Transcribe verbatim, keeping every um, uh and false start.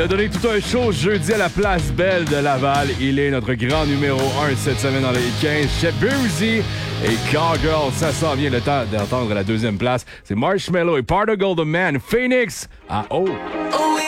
a donné tout un show jeudi à la Place Belle de Laval. Il est notre grand numéro un cette semaine dans le hit quinze. Chef Boozy et Cowgirl, ça s'en vient le temps d'attendre la deuxième place. C'est Marshmello et Particle the Man. Phoenix à O. Oh.